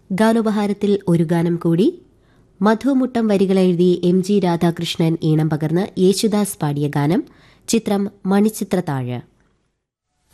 ഗാനോപഹാരത്തിൽ ഒരു ഗാനം കൂടി. മധുമുട്ടം വരികളെഴുതി MG രാധാകൃഷ്ണൻ ഈണം പകർന്ന് യേശുദാസ് പാടിയ ഗാനം. ചിത്രം മണിച്ചിത്രത്താഴ്.